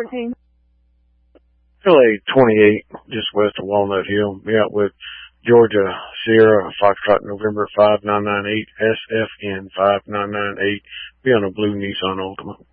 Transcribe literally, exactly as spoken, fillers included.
fourteen? L A twenty-eight, just west of Walnut Hill. Be out with Georgia Sierra Foxtrot November five nine nine eight S F N five nine nine eight. Be on a blue Nissan Altima.